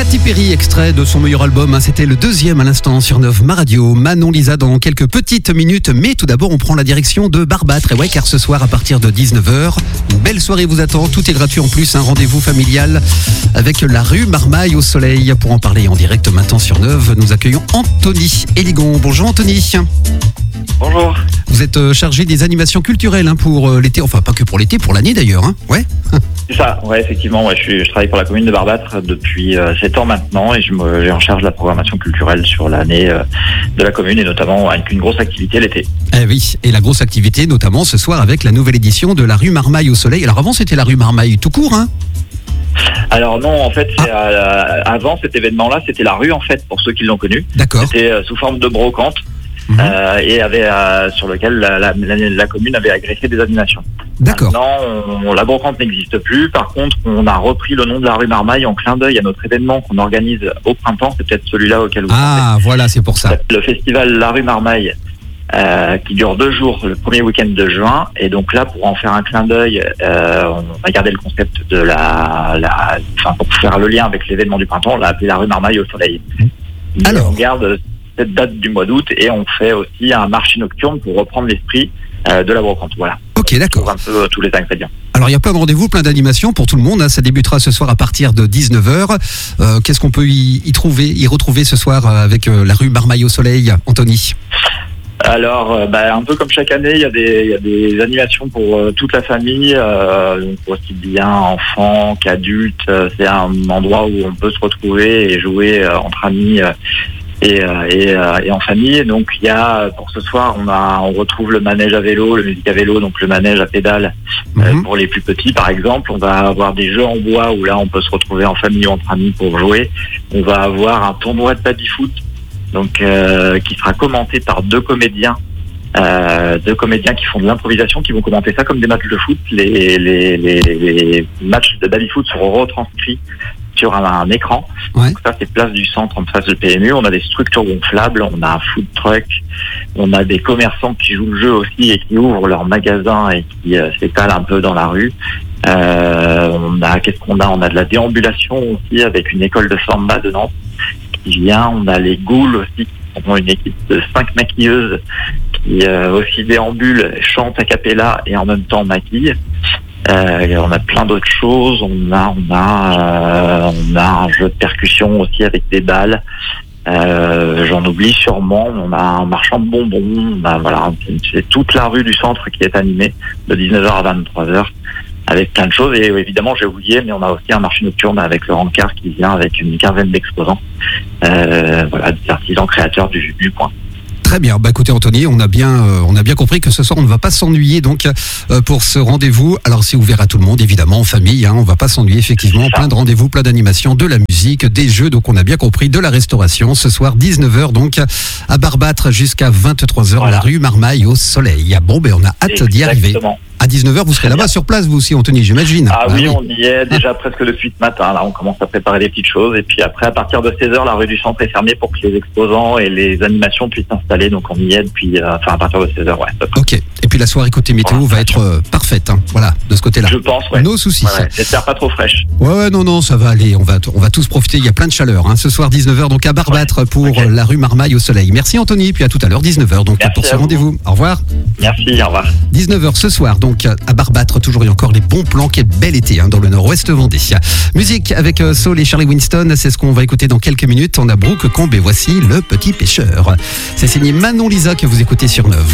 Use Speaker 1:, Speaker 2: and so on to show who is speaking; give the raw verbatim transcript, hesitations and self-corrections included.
Speaker 1: Katy Perry, extrait de son meilleur album, hein, c'était le deuxième à l'instant sur neuf Ma Radio. Manon Lisa dans quelques petites minutes, mais tout d'abord on prend la direction de Barbâtre. Et ouais, car ce soir à partir de dix-neuf heures, une belle soirée vous attend, tout est gratuit en plus, un rendez-vous familial avec la rue Marmaille au soleil. Pour en parler en direct maintenant sur neuf, nous accueillons Anthony Eligon. Bonjour Anthony.
Speaker 2: Bonjour.
Speaker 1: Vous êtes euh, chargé des animations culturelles hein, pour euh, l'été, enfin pas que pour l'été, pour l'année d'ailleurs, hein. Ouais.
Speaker 2: C'est ça, ouais, effectivement, ouais, je, suis, je travaille pour la commune de Barbâtre depuis euh, sept ans maintenant et je me, j'ai en charge la programmation culturelle sur l'année euh, de la commune et notamment avec une grosse activité l'été.
Speaker 1: Eh oui, et la grosse activité notamment ce soir avec la nouvelle édition de la rue Marmaille au soleil. Alors avant c'était la rue Marmaille tout court, hein.
Speaker 2: Alors non, en fait, c'est, ah. euh, avant cet événement-là, c'était la rue en fait, pour ceux qui l'ont connu.
Speaker 1: D'accord.
Speaker 2: C'était euh, sous forme de brocante. Mmh. Euh, et avait, euh, sur lequel la, la, la, la commune avait agressé des animations.
Speaker 1: D'accord.
Speaker 2: Maintenant, on, la brocante n'existe plus. Par contre, on a repris le nom de la rue Marmaille en clin d'œil à notre événement qu'on organise au printemps. C'est peut-être celui-là auquel vous
Speaker 1: Ah, pensez. Voilà, c'est pour ça.
Speaker 2: Le festival La Rue Marmaille, euh, qui dure deux jours, le premier week-end de juin. Et donc là, pour en faire un clin d'œil, euh, on a gardé le concept de la, la, enfin, pour faire le lien avec l'événement du printemps, on l'a appelé La Rue Marmaille au soleil. Mmh. Alors, on garde cette date du mois d'août et on fait aussi un marché nocturne pour reprendre l'esprit euh, de la brocante. Voilà.
Speaker 1: Ok, d'accord.
Speaker 2: Un peu euh, tous les ingrédients.
Speaker 1: Alors il y a plein de rendez-vous, plein d'animations pour tout le monde. Hein. Ça débutera ce soir à partir de dix-neuf heures. Euh, qu'est-ce qu'on peut y, y trouver, y retrouver ce soir avec euh, la rue Marmaille au soleil, Anthony?
Speaker 2: Alors, euh, bah, un peu comme chaque année, il y a des, y a des animations pour euh, toute la famille, euh, donc aussi bien enfants qu'adultes. Euh, c'est un endroit où on peut se retrouver et jouer euh, entre amis. Euh, Et, euh, et, euh, et en famille. Donc il y a pour ce soir on a on retrouve le manège à vélo, le musique à vélo, donc le manège à pédale euh, mm-hmm. pour les plus petits par exemple. On va avoir des jeux en bois où là on peut se retrouver en famille ou entre amis pour jouer. On va avoir un tournoi de baby-foot donc euh, qui sera commenté par deux comédiens. Euh, deux comédiens qui font de l'improvisation, qui vont commenter ça comme des matchs de foot. Les, les, les, les matchs de baby-foot seront retranscrits sur un, un écran. Ouais. Donc ça, c'est place du centre en face de P M U. On a des structures gonflables, on a un food truck, on a des commerçants qui jouent le jeu aussi et qui ouvrent leur magasin et qui euh, s'étalent un peu dans la rue. Euh, on a, qu'est-ce qu'on a? On a de la déambulation aussi avec une école de samba de Nantes qui vient. On a les Ghouls aussi, qui sont une équipe de cinq maquilleuses qui euh, aussi déambulent, chantent a cappella et en même temps maquillent. Euh, on a plein d'autres choses. On a, on a, euh, on a un jeu de percussion aussi avec des balles. Euh, j'en oublie sûrement. On a un marchand de bonbons. On a, voilà, c'est, c'est toute la rue du centre qui est animée de dix-neuf heures à vingt-trois heures avec plein de choses. Et évidemment, j'ai oublié, mais on a aussi un marché nocturne avec le Rancard qui vient avec une quinzaine d'exposants. Euh, voilà, des artisans créateurs du, du coin.
Speaker 1: Très bien. Bah écoutez Anthony, on a bien, euh, on a bien compris que ce soir on ne va pas s'ennuyer donc euh, pour ce rendez-vous. Alors c'est ouvert à tout le monde évidemment en famille. Hein, on va pas s'ennuyer effectivement. Plein de rendez-vous, plein d'animations, de la musique, des jeux. Donc on a bien compris de la restauration. Ce soir dix-neuf heures donc à Barbâtre jusqu'à vingt-trois heures voilà. La rue Marmaille au soleil. Bon ben on a hâte Exactement. D'y arriver. À dix-neuf heures, vous serez là-bas sur place, vous aussi, Anthony, j'imagine.
Speaker 2: Ah, ah oui, oui, on y est déjà presque depuis ce matin. Là, on commence à préparer des petites choses. Et puis après, à partir de seize heures, la rue du Centre est fermée pour que les exposants et les animations puissent s'installer. Donc on y est depuis, euh, enfin, à partir de seize heures, ouais.
Speaker 1: Ok. Et puis la soirée côté météo voilà, va être euh, parfaite. Hein. Voilà, de ce côté-là.
Speaker 2: Je pense, ouais.
Speaker 1: Nos soucis.
Speaker 2: Ouais, ouais. J'espère pas trop fraîche.
Speaker 1: Ouais, ouais, non, non, ça va aller. On va, t- on va tous profiter. Il y a plein de chaleur. Hein. Ce soir, dix-neuf heures, donc à Barbâtre ouais. pour okay. la rue Marmaille au soleil. Merci Anthony. Puis à tout à l'heure, dix-neuf heures, donc Merci pour ce rendez-vous. Au revoir.
Speaker 2: Merci, au revoir.
Speaker 1: dix-neuf heures ce soir, donc à Barbâtre. Toujours et encore les bons plans. Quel bel été hein, dans le nord-ouest vendée. Musique avec euh, Saul et Charlie Winston, c'est ce qu'on va écouter dans quelques minutes. On a Brooke Combe et voici Le Petit Pêcheur. C'est signé Manon Lisa que vous écoutez sur neuf.